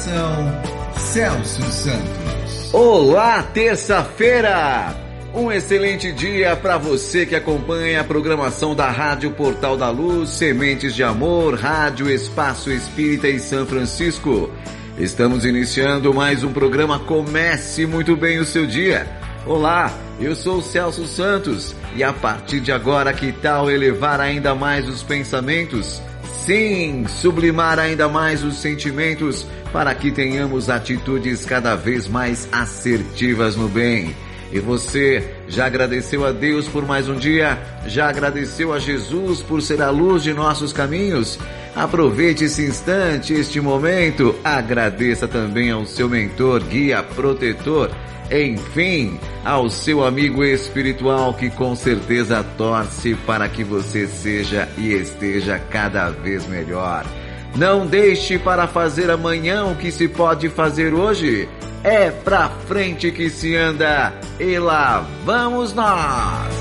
Apresentação: Celso Santos. Olá, terça-feira! Um excelente dia para você que acompanha a programação da Rádio Portal da Luz, Sementes de Amor, Rádio Espaço Espírita em São Francisco. Estamos iniciando mais um programa. Comece muito bem o seu dia. Olá, eu sou o Celso Santos e a partir de agora, que tal elevar ainda mais os pensamentos? Sim, sublimar ainda mais os sentimentos para que tenhamos atitudes cada vez mais assertivas no bem. E você já agradeceu a Deus por mais um dia? Já agradeceu a Jesus por ser a luz de nossos caminhos? Aproveite esse instante, este momento. Agradeça também ao seu mentor, guia, protetor, enfim, ao seu amigo espiritual que com certeza torce para que você seja e esteja cada vez melhor. Não deixe para fazer amanhã o que se pode fazer hoje. É pra frente que se anda, e lá vamos nós!